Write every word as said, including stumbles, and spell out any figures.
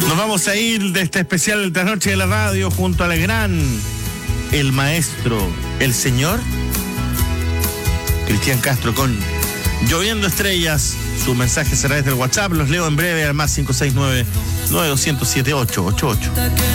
Nos vamos a ir de este especial de esta noche de la radio junto al gran, el maestro, el señor Cristian Castro con Lloviendo Estrellas. Sus mensajes será desde el WhatsApp, los leo en breve al más cinco seis nueve, nueve dos cero siete, ocho ocho ocho.